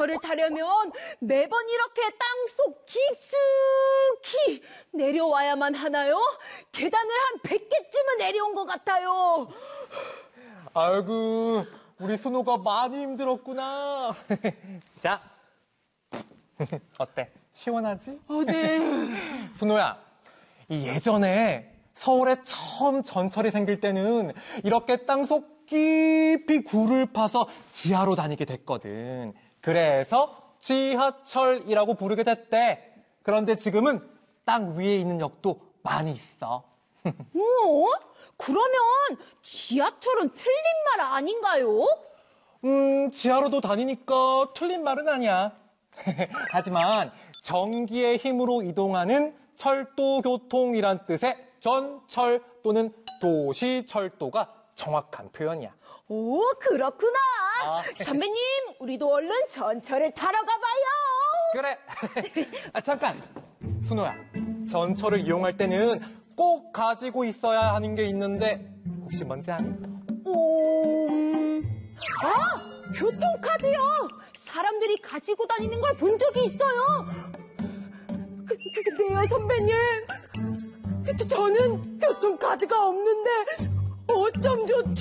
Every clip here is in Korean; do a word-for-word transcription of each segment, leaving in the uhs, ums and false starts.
전철을 타려면 매번 이렇게 땅속 깊숙이 내려와야만 하나요? 계단을 한 백 개쯤은 내려온 것 같아요. 아이고, 우리 순호가 많이 힘들었구나. 자, 어때? 시원하지? 어, 네. 순호야, 이 예전에 서울에 처음 전철이 생길 때는 이렇게 땅속 깊이 굴을 파서 지하로 다니게 됐거든. 그래서 지하철이라고 부르게 됐대. 그런데 지금은 땅 위에 있는 역도 많이 있어. 어? 그러면 지하철은 틀린 말 아닌가요? 음, 지하로도 다니니까 틀린 말은 아니야. 하지만 전기의 힘으로 이동하는 철도교통이란 뜻의 전철 또는 도시철도가 정확한 표현이야. 오, 그렇구나. 아. 선배님, 우리도 얼른 전철을 타러 가봐요. 그래. 아, 잠깐. 순호야, 전철을 이용할 때는 꼭 가지고 있어야 하는 게 있는데 혹시 뭔지 아니? 오, 음... 아, 교통카드요. 사람들이 가지고 다니는 걸 본 적이 있어요. 그, 근데요, 선배님. 저, 저는 교통카드가 없는데 어쩜 좋죠?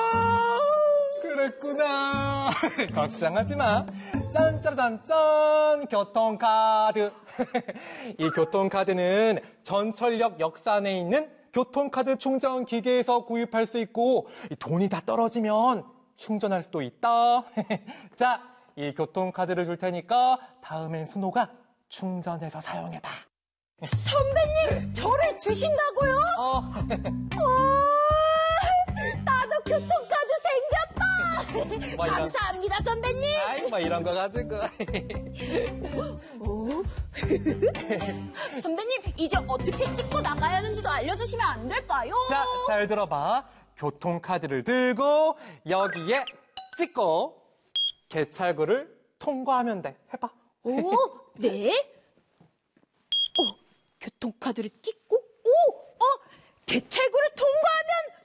그랬구나. 걱정하지 마. 짠짜잔짠 교통카드. 이 교통카드는 전철역 역산에 있는 교통카드 충전 기계에서 구입할 수 있고 돈이 다 떨어지면 충전할 수도 있다. 자, 이 교통카드를 줄 테니까 다음엔 순호가 충전해서 사용해봐. 선배님, 저를 주신다고요? 어. 와, 나도 교통카드 생겼다. 뭐 이런- 감사합니다, 선배님. 아이, 뭐 이런 거 가지고. 어? 선배님, 이제 어떻게 찍고 나가야 하는지도 알려주시면 안 될까요? 자, 잘 들어봐. 교통카드를 들고 여기에 찍고 개찰구를 통과하면 돼. 해봐. 오, 네. 어, 교통카드를 찍고, 오, 어, 개찰구를 통과하면